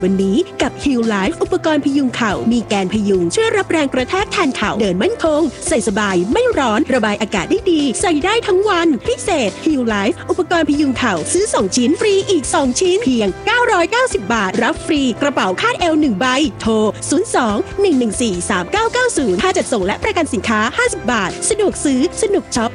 วันนี้กับ Heal Life อุปกรณ์พยุงเข่ามีแกนพยุงช่วยรับแรงกระแทกแทนเข่าเดินมั่นคงใส่สบายไม่ร้อนระบายอากาศได้ดีใส่ได้ทั้งวันพิเศษ Heal Life อุปกรณ์พยุงเข่าซื้อ2ชิ้นฟรีอีก2ชิ้นเพียง990 บาทรับฟรีกระเป๋าคาดเอว1ใบโทร02-114-3990ค่าจัดส่งและประกันสินค้า50 บาทสะดวกซื้อสนุกช็อป